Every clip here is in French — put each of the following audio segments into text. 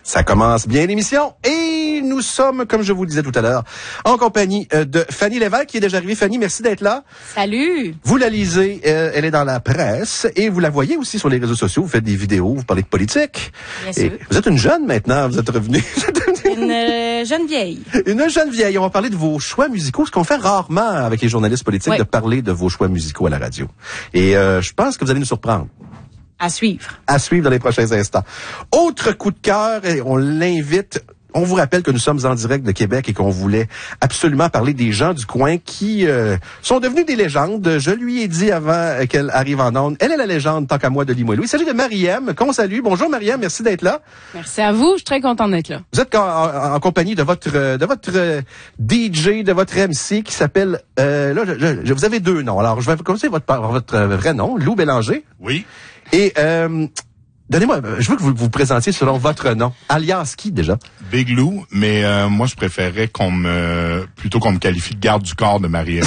Ça commence bien l'émission et nous sommes, comme je vous le disais tout à l'heure, en compagnie de Fanny Lévesque qui est déjà arrivée. Fanny, merci d'être là. Salut! Vous la lisez, elle est dans la presse et vous la voyez aussi sur les réseaux sociaux. Vous faites des vidéos, vous parlez de politique. Bien sûr. Vous êtes une jeune maintenant, vous êtes revenue. Une jeune vieille. Une jeune vieille. On va parler de vos choix musicaux, ce qu'on fait rarement avec les journalistes politiques, oui. de parler de vos choix musicaux à la radio. Et je pense que vous allez nous surprendre. À suivre. À suivre dans les prochains instants. Autre coup de cœur, et on l'invite. On vous rappelle que nous sommes en direct de Québec et qu'on voulait absolument parler des gens du coin qui sont devenus des légendes. Je lui ai dit avant qu'elle arrive en ondes, elle est la légende tant qu'à moi de Limoilou. Il s'agit de Marie-Ème, qu'on salue. Bonjour Marie-Ème, merci d'être là. Merci à vous, je suis très contente d'être là. Vous êtes en compagnie de votre DJ, de votre MC qui s'appelle vous avez deux noms. Alors je vais commencer votre vrai nom, Lou Bélanger. Oui. Et donnez-moi, je veux que vous vous présentiez selon votre nom. Alias qui, déjà? Big Lou, mais moi, je préférais plutôt qu'on me qualifie de garde du corps de Marie-Ème.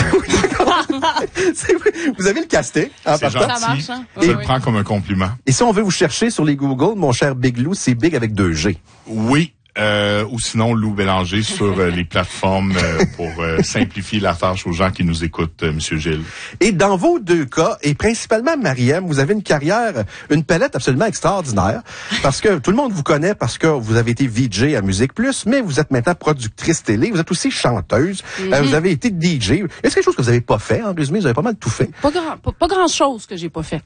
C'est vrai. Vous avez le casting. C'est gentil. Ça marche, hein? Je le prends comme un compliment. Et si on veut vous chercher sur les Google, mon cher Big Lou, c'est Big avec 2 G. Oui. Ou sinon Lou Bélanger sur les plateformes pour simplifier la tâche aux gens qui nous écoutent, Monsieur Gilles. Et dans vos deux cas, et principalement Marie-Ème, vous avez une carrière, une palette absolument extraordinaire, parce que tout le monde vous connaît parce que vous avez été VJ à Musique Plus, mais vous êtes maintenant productrice télé, vous êtes aussi chanteuse, vous avez été DJ. Est-ce quelque chose que vous n'avez pas fait? En résumé, vous avez pas mal tout fait. Pas grand chose que j'ai pas fait.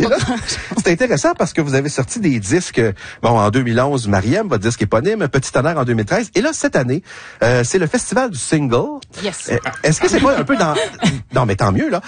C'est intéressant parce que vous avez sorti des disques, en 2011, Marie-Ème, votre disque éponyme, Petit Tonnerre en 2013. Et là, cette année, c'est le festival du single. Yes. Est-ce que c'est pas un peu dans... Non, mais tant mieux, là.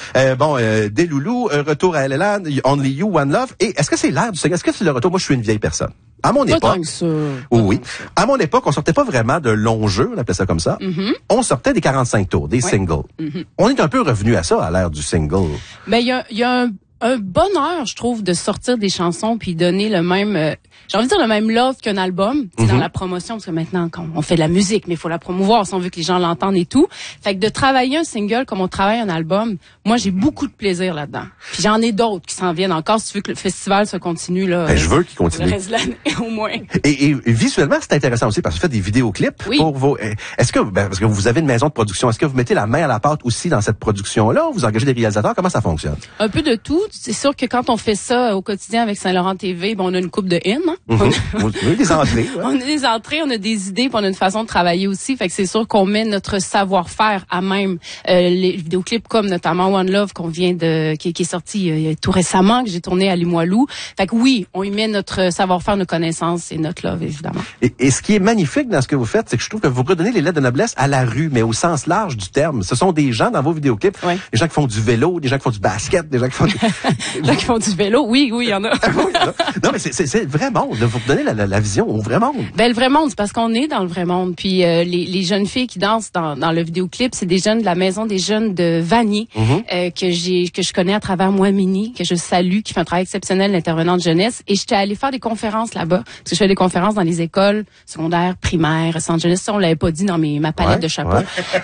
Des loulous, Retour à LLA, Only You, One Love. Et est-ce que c'est l'ère du single? Est-ce que c'est le retour? Moi, je suis une vieille personne. À mon Pas époque... tant que ça. Oui. À mon époque, on sortait pas vraiment de longs jeux, on appelait ça comme ça. On sortait des 45 tours, des singles. On est un peu revenu à ça, à l'ère du single. Ben, il y a un bonheur, je trouve, de sortir des chansons puis donner le même, j'ai envie de dire le même love qu'un album dans la promotion, parce que maintenant, quand on fait de la musique, mais il faut la promouvoir si on veut que les gens l'entendent et tout. Fait que de travailler un single comme on travaille un album, moi, j'ai beaucoup de plaisir là-dedans. Puis j'en ai d'autres qui s'en viennent encore, si tu veux que le festival se continue, là. Ben, je veux qu'il continue. Le reste de l'année, au moins. Et visuellement, c'est intéressant aussi parce que vous faites des vidéoclips pour vos... Est-ce que, parce que vous avez une maison de production, est-ce que vous mettez la main à la pâte aussi dans cette production-là? Vous engagez des réalisateurs? Comment ça fonctionne? Un peu de tout. C'est sûr que quand on fait ça au quotidien avec Saint-Laurent TV, on a une coupe de in. Hein? On a des entrées. Ouais. On a des entrées, on a des idées, puis on a une façon de travailler aussi. Fait que c'est sûr qu'on met notre savoir-faire à même les vidéoclips comme notamment One Love qu'on vient qui est sorti tout récemment, que j'ai tourné à Limoilou. Fait que oui, on y met notre savoir-faire, nos connaissances et notre love, évidemment. Et ce qui est magnifique dans ce que vous faites, c'est que je trouve que vous redonnez les lettres de noblesse à la rue, mais au sens large du terme. Ce sont des gens dans vos vidéoclips, des gens qui font du vélo, des gens qui font du basket, des gens qui font des gens qui font du vélo, oui, il y en a. Non, mais c'est le vrai monde. Vous redonnez la vision au vrai monde. Ben, le vrai monde, c'est parce qu'on est dans le vrai monde. Puis les jeunes filles qui dansent dans le vidéoclip, c'est des jeunes de la maison des jeunes de Vanier que je connais à travers Moi Mini, que je salue, qui fait un travail exceptionnel d'intervenant de jeunesse. Et j'étais allée faire des conférences là-bas, parce que je fais des conférences dans les écoles secondaires, primaires, centres jeunesse. Ça, on l'avait pas dit dans ma palette de chapeaux.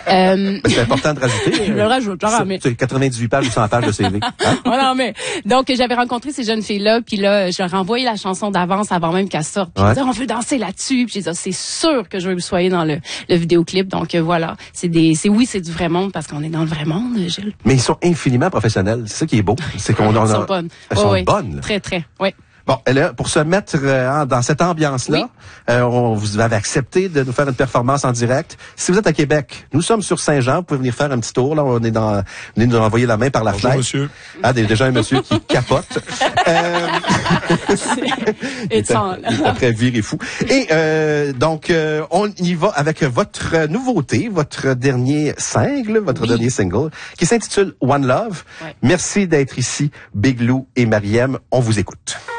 C'est important de rajouter. Je le rajoute, genre, mais... 98 pages ou 100 pages de CV. Hein? Non, mais donc j'avais rencontré ces jeunes filles-là, puis là, je leur ai envoyé la chanson d'avance avant même qu'elle sorte. Puis on veut danser là-dessus. Puis j'ai dit, c'est sûr que je veux que vous soyez dans le vidéoclip. Donc voilà, c'est du vrai monde parce qu'on est dans le vrai monde, Gilles. Mais ils sont infiniment professionnels. C'est ça qui est beau. C'est qu'on Elles sont bonnes. Elles sont bonnes. Très, très, oui. Bon, là, pour se mettre dans cette ambiance-là, vous avez accepté de nous faire une performance en direct. Si vous êtes à Québec, nous sommes sur Saint-Jean, vous pouvez venir faire un petit tour. Là, on est nous envoyer la main par la fenêtre. Bonjour, monsieur. Déjà un monsieur qui capote. Il est après viré fou. Et donc, on y va avec votre nouveauté, votre dernier single, dernier single, qui s'intitule One Love. Ouais. Merci d'être ici, Big Lou et Marie-Ème. On vous écoute.